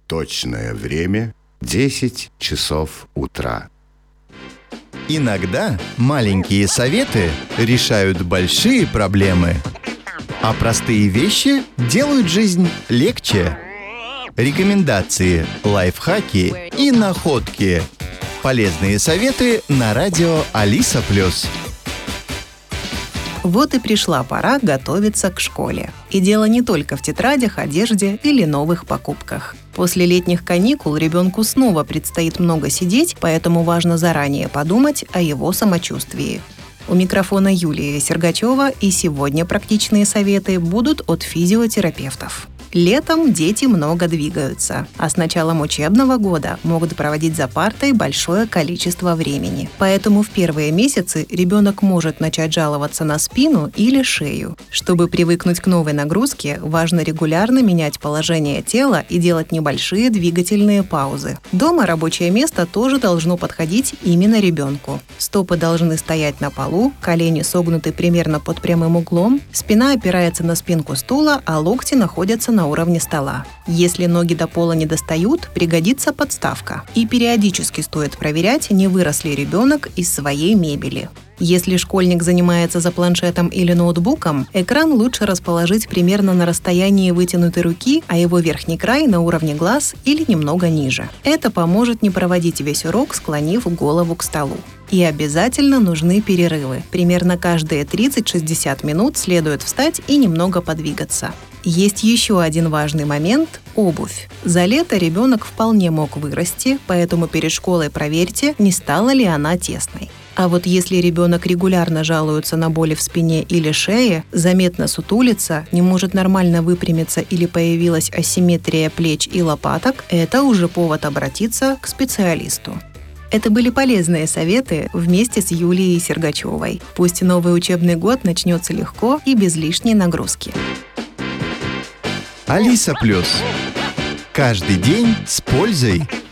Точное время 10 часов утра. Иногда маленькие советы решают большие проблемы, а простые вещи делают жизнь легче. Рекомендации, лайфхаки и находки. Полезные советы на радио Алиса+. Вот и пришла пора готовиться к школе. И дело не только в тетрадях, одежде или новых покупках. После летних каникул ребенку снова предстоит много сидеть, поэтому важно заранее подумать о его самочувствии. У микрофона Юлия Сергачева, и сегодня практичные советы будут от физиотерапевтов. Летом дети много двигаются, а с началом учебного года могут проводить за партой большое количество времени. Поэтому в первые месяцы ребенок может начать жаловаться на спину или шею. Чтобы привыкнуть к новой нагрузке, важно регулярно менять положение тела и делать небольшие двигательные паузы. Дома рабочее место тоже должно подходить именно ребенку. Стопы должны стоять на полу, колени согнуты примерно под прямым углом, спина опирается на спинку стула, а локти находятся на уровне стола. Если ноги до пола не достают, пригодится подставка. И периодически стоит проверять, не вырос ли ребенок из своей мебели. Если школьник занимается за планшетом или ноутбуком, экран лучше расположить примерно на расстоянии вытянутой руки, а его верхний край на уровне глаз или немного ниже. Это поможет не проводить весь урок, склонив голову к столу. И обязательно нужны перерывы. Примерно каждые 30-60 минут следует встать и немного подвигаться. Есть еще один важный момент – обувь. За лето ребенок вполне мог вырасти, поэтому перед школой проверьте, не стала ли она тесной. А вот если ребенок регулярно жалуется на боли в спине или шее, заметно сутулится, не может нормально выпрямиться или появилась асимметрия плеч и лопаток, это уже повод обратиться к специалисту. Это были полезные советы вместе с Юлией Сергачевой. Пусть новый учебный год начнется легко и без лишней нагрузки. Алиса+. Каждый день с пользой.